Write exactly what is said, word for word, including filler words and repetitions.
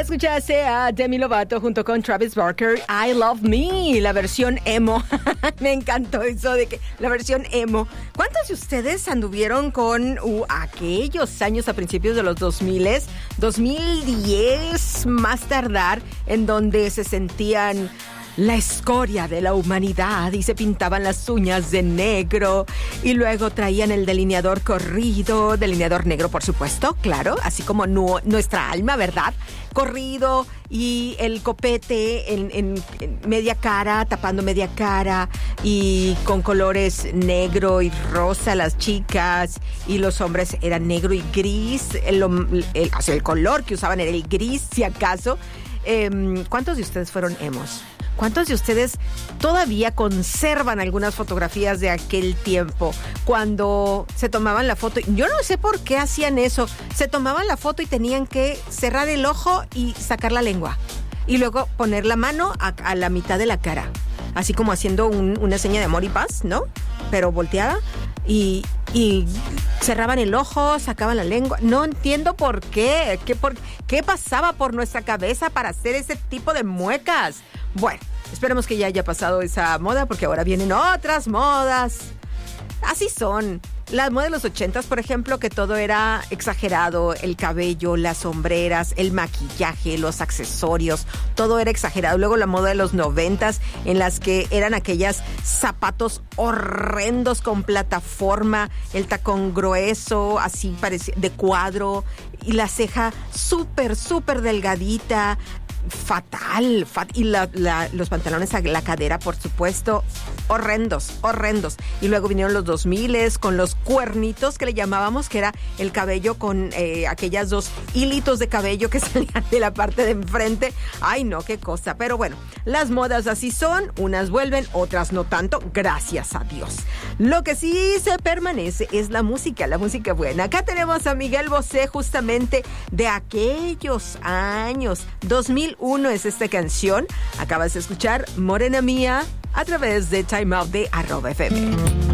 Escuchaste a Demi Lovato junto con Travis Barker, I Love Me, la versión emo. Me encantó eso de que la versión emo. ¿Cuántos de ustedes anduvieron con uh, aquellos años a principios de los dos mil, dos mil diez más tardar, en donde se sentían la escoria de la humanidad y se pintaban las uñas de negro y luego traían el delineador corrido, delineador negro por supuesto, claro, así como nu- nuestra alma, ¿verdad? Corrido y el copete en, en, en media cara, tapando media cara y con colores negro y rosa las chicas y los hombres eran negro y gris, el, el, o sea, el color que usaban era el gris si acaso. Eh, ¿Cuántos de ustedes fueron emos? ¿Cuántos de ustedes todavía conservan algunas fotografías de aquel tiempo? Cuando se tomaban la foto, yo no sé por qué hacían eso. Se tomaban la foto y tenían que cerrar el ojo y sacar la lengua. Y luego poner la mano a, a la mitad de la cara. Así como haciendo un, una seña de amor y paz, ¿no? Pero volteada. Y, y cerraban el ojo, sacaban la lengua. No entiendo por qué. ¿Qué, por, ¿Qué pasaba por nuestra cabeza para hacer ese tipo de muecas? Bueno, esperemos que ya haya pasado esa moda porque ahora vienen otras modas. Así son. La moda de los ochentas, por ejemplo, que todo era exagerado, el cabello, las sombreras, el maquillaje, los accesorios, todo era exagerado. Luego la moda de los noventas, en las que eran aquellas zapatos horrendos con plataforma, el tacón grueso, así parecía, de cuadro, y la ceja súper, súper delgadita. Fatal, fat, y la, la, los pantalones a la cadera, por supuesto, horrendos, horrendos. Y luego vinieron los dos miles con los cuernitos que le llamábamos, que era el cabello con eh, aquellas dos hilitos de cabello que salían de la parte de enfrente. Ay, no, qué cosa. Pero bueno, las modas así son, unas vuelven, otras no tanto, gracias a Dios. Lo que sí se permanece es la música, la música buena. Acá tenemos a Miguel Bosé, justamente de aquellos años, dos mil uno es esta canción. Acabas de escuchar Morena Mía a través de Time Out de arroba F M.